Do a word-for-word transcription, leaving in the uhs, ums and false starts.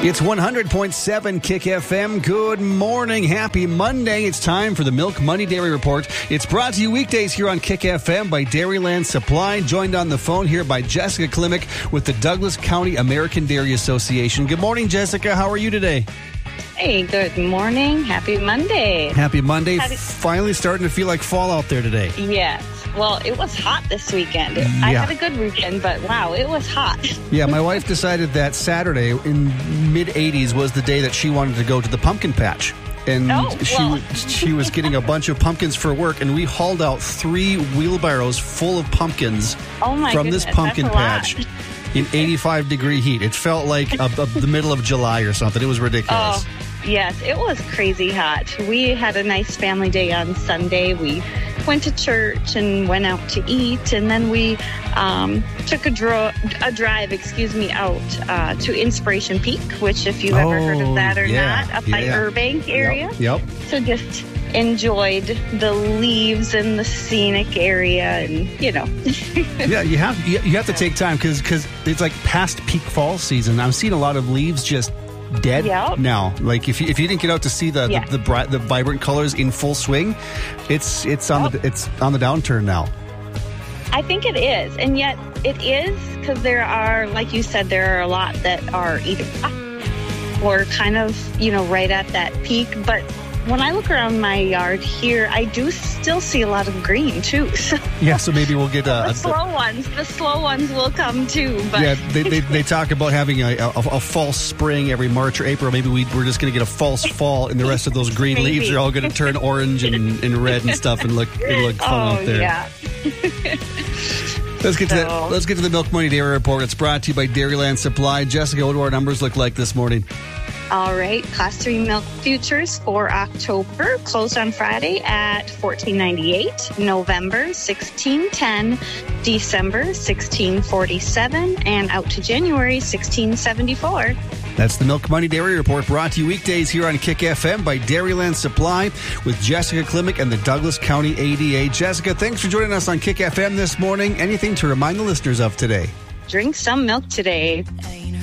It's one hundred point seven Kick F M. Good morning. Happy Monday. It's time for the Milk Money Dairy Report. It's brought to you weekdays here on Kick F M by Dairyland Supply. Joined on the phone here by Jessica Klimek with the Douglas County American Dairy Association. Good morning, Jessica. How are you today? Hey, good morning. Happy Monday. Happy Monday. Happy- Finally starting to feel like fall out there today. Yes. Well, it was hot this weekend. Yeah. I had a good weekend, but wow, it was hot. Yeah, my wife decided that Saturday in mid eighties was the day that she wanted to go to the pumpkin patch. And Oh, she well. she was getting a bunch of pumpkins for work, and we hauled out three wheelbarrows full of pumpkins Oh my from goodness, this pumpkin that's a lot. patch in eighty-five degree heat. It felt like a, a, the middle of July or something. It was ridiculous. Oh, yes, it was crazy hot. We had a nice family day on Sunday. We went to church and went out to eat, and then we um, took a, dro- a drive, excuse me, out uh, to Inspiration Peak, which if you've ever heard of that or Oh, yeah, not, up by yeah. Burbank area. Yep. yep. So just enjoyed the leaves and the scenic area, and you know. Yeah, you have you, you have to take time because because it's like past peak fall season. I'm seeing a lot of leaves just dead Yep. now. Like if you, if you didn't get out to see the Yeah. the, the, bright, the vibrant colors in full swing, it's it's on the it's on the downturn now. I think it is, and yet it is because there are, like you said, there are a lot that are either up or kind of, you know, right at that peak. But when I look around my yard here, I do still see a lot of green too. So Yeah, so maybe we'll get the a, a slow ones, the slow ones will come too. But yeah. They, they they talk about having a, a, a false spring every March or April. Maybe we, we're just going to get a false fall, and the rest of those green Maybe. leaves are all going to turn orange and, and red and stuff, and look and look fun oh out there. yeah. Let's get to So- that. Let's get to the Milk Money Dairy Report. It's brought to you by Dairyland Supply. Jessica, what do our numbers look like this morning? All right, Class three milk futures for October closed on Friday at fourteen ninety-eight, November sixteen ten, December sixteen forty-seven, and out to January sixteen seventy-four. That's the Milk Money Dairy Report, brought to you weekdays here on Kick F M by Dairyland Supply with Jessica Klimek and the Douglas County A D A. Jessica, thanks for joining us on Kick F M this morning. Anything to remind the listeners of today? Drink some milk today.